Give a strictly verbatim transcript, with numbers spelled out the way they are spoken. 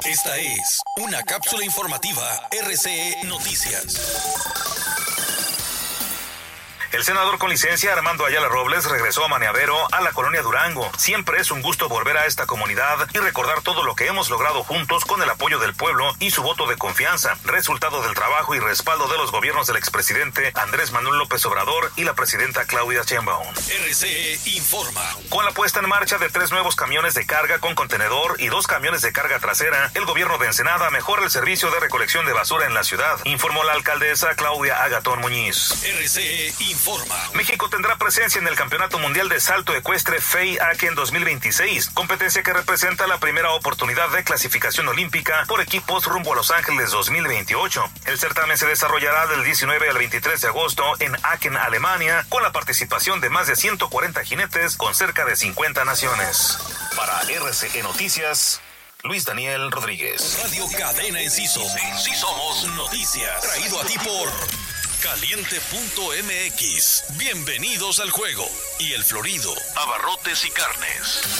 Esta es una cápsula informativa R C E Noticias. El senador con licencia Armando Ayala Robles regresó a Maniavero, a la colonia Durango. Siempre es un gusto volver a esta comunidad y recordar todo lo que hemos logrado juntos con el apoyo del pueblo y su voto de confianza, resultado del trabajo y respaldo de los gobiernos del expresidente Andrés Manuel López Obrador y la presidenta Claudia Sheinbaum. R C E informa. Con la puesta en marcha de tres nuevos camiones de carga con contenedor y dos camiones de carga trasera, el gobierno de Ensenada mejora el servicio de recolección de basura en la ciudad, informó la alcaldesa Claudia Agatón Muñiz. R C E informa. México tendrá presencia en el Campeonato Mundial de Salto Ecuestre F E I A C en dos mil veintiséis, competencia que representa la primera oportunidad de clasificación olímpica por equipos rumbo a Los Ángeles dos mil veintiocho. El certamen se desarrollará del diecinueve al veintitrés de agosto en Aachen, Alemania, con la participación de más de ciento cuarenta jinetes con cerca de cincuenta naciones. Para R C E Noticias, Luis Daniel Rodríguez. Radio Cadena Enciso. Sí somos noticias. Traído a ti por Caliente punto M X. Bienvenidos al juego. Y El Florido, abarrotes y carnes.